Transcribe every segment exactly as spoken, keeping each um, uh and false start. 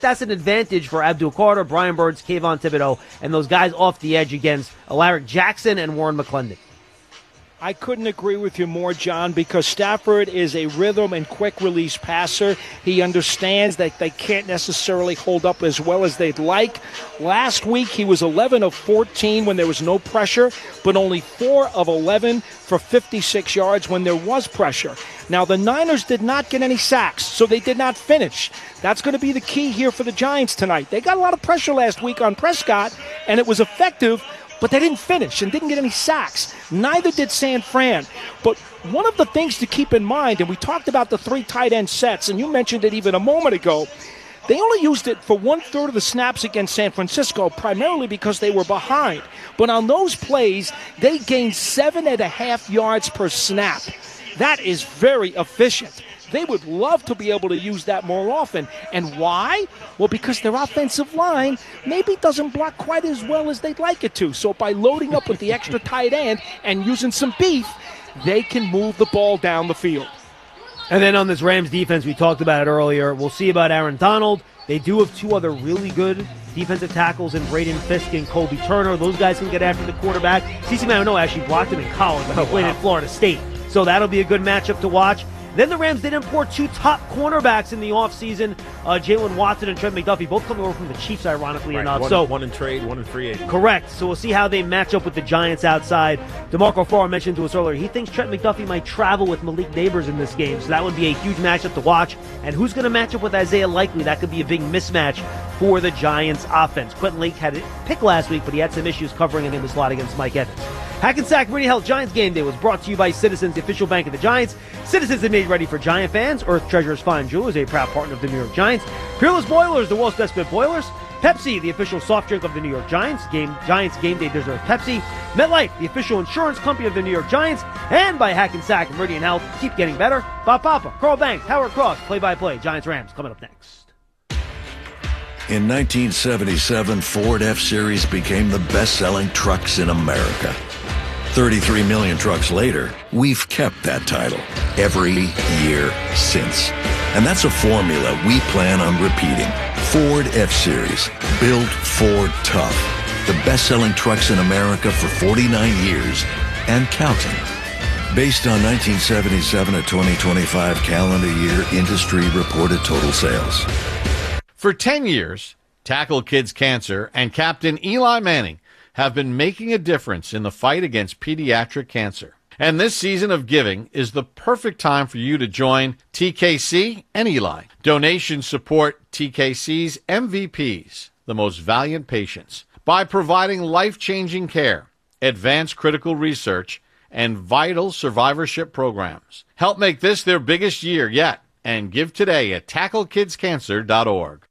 That's an advantage for Abdul Carter, Brian Burns, Kayvon Thibodeau, and those guys off the edge against Alaric Jackson and Warren McClendon. I couldn't agree with you more, John, because Stafford is a rhythm and quick-release passer. He understands that they can't necessarily hold up as well as they'd like. Last week, he was eleven of fourteen when there was no pressure, but only four of eleven for fifty-six yards when there was pressure. Now, the Niners did not get any sacks, so they did not finish. That's going to be the key here for the Giants tonight. They got a lot of pressure last week on Prescott, and it was effective, but they didn't finish and didn't get any sacks. Neither did San Fran. But one of the things to keep in mind, and we talked about the three tight end sets, and you mentioned it even a moment ago, they only used it for one-third of the snaps against San Francisco, primarily because they were behind. But on those plays, they gained seven and a half yards per snap. That is very efficient. They would love to be able to use that more often. And why? Well, because their offensive line maybe doesn't block quite as well as they'd like it to. So by loading up with the extra tight end and using some beef, they can move the ball down the field. And then on this Rams defense, we talked about it earlier. We'll see about Aaron Donald. They do have two other really good defensive tackles in Braden Fisk and Colby Turner. Those guys can get after the quarterback. CeCe Marino actually blocked him in college when he played at Florida State. So that'll be a good matchup to watch. Then the Rams did import two top cornerbacks in the offseason, uh, Jalen Watson and Trent McDuffie, both coming over from the Chiefs, ironically right, enough. One, so one in trade, one in free agent. Correct. So we'll see how they match up with the Giants outside. DeMarco Farrar mentioned to us earlier, he thinks Trent McDuffie might travel with Malik Neighbors in this game, so that would be a huge matchup to watch. And who's going to match up with Isaiah Likely? That could be a big mismatch for the Giants offense. Quentin Lake had a pick last week, but he had some issues covering him in the slot against Mike Evans. Hackensack Meridian Health Giants Game Day was brought to you by Citizens, the official bank of the Giants. Citizens is made ready for Giant fans. Earth Treasures Fine Jewelers, a proud partner of the New York Giants. Peerless Boilers, the world's best bit boilers. Pepsi, the official soft drink of the New York Giants. Game Giants Game Day deserves Pepsi. MetLife, the official insurance company of the New York Giants. And by Hackensack Meridian Health, keep getting better. Bob Papa, Carl Banks, Howard Cross, play-by-play. Giants Rams coming up next. In nineteen seventy-seven, Ford F-Series became the best-selling trucks in America. thirty-three million trucks later, we've kept that title every year since. And that's a formula we plan on repeating. Ford F-Series, built Ford tough. The best-selling trucks in America for forty-nine years and counting. Based on nineteen seventy-seven to twenty twenty-five calendar year industry reported total sales. For ten years, Tackle Kids Cancer and Captain Eli Manning have been making a difference in the fight against pediatric cancer. And this season of giving is the perfect time for you to join T K C and Eli. Donations support T K C's M V Ps, the most valiant patients, by providing life-changing care, advanced critical research, and vital survivorship programs. Help make this their biggest year yet, and give today at tackle kids cancer dot org.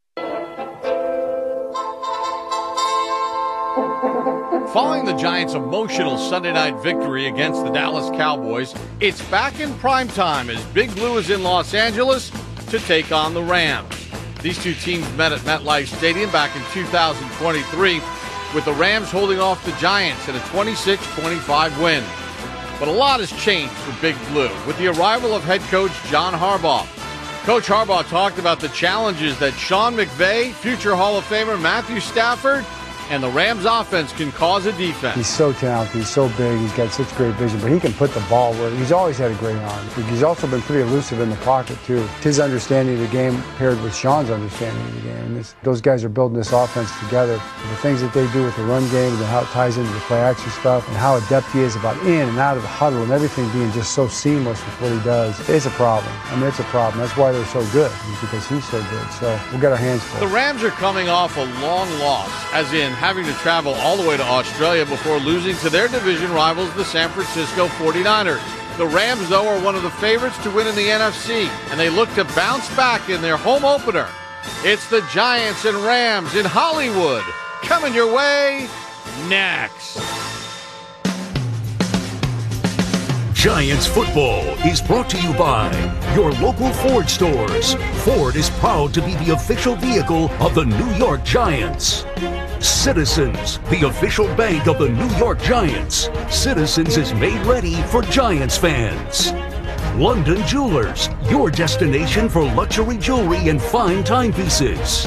Following the Giants' emotional Sunday night victory against the Dallas Cowboys, it's back in prime time as Big Blue is in Los Angeles to take on the Rams. These two teams met at MetLife Stadium back in two thousand twenty-three, with the Rams holding off the Giants in a twenty-six twenty-five win. But a lot has changed for Big Blue with the arrival of head coach John Harbaugh. Coach Harbaugh talked about the challenges that Sean McVay, future Hall of Famer Matthew Stafford, and the Rams offense can cause a defense. He's so talented, he's so big, he's got such great vision, but he can put the ball where he's always had a great arm. He's also been pretty elusive in the pocket too. His understanding of the game paired with Sean's understanding of the game. And this, those guys are building this offense together. The things that they do with the run game and how it ties into the play action stuff and how adept he is about in and out of the huddle and everything being just so seamless with what he does. It's a problem. I mean, it's a problem. That's why they're so good, because he's so good. So we'll get our hands full. The Rams are coming off a long loss, as in having to travel all the way to Australia before losing to their division rivals, the San Francisco forty-niners. The Rams, though, are one of the favorites to win in the N F C, and they look to bounce back in their home opener. It's the Giants and Rams in Hollywood, coming your way next. Giants football is brought to you by your local Ford stores. Ford is proud to be the official vehicle of the New York Giants. Citizens, the official bank of the New York Giants. Citizens is made ready for Giants fans. London Jewelers, your destination for luxury jewelry and fine timepieces.